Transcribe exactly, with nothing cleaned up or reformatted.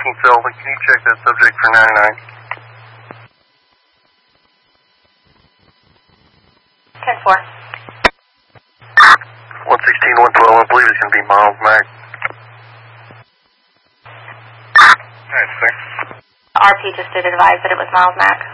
King Phil, can you check that subject for ninety-nine? ten four. one sixteen, one twelve, I believe it's going to be Miles Mac. Alright, sir. R P just did advise that it was Miles Mac.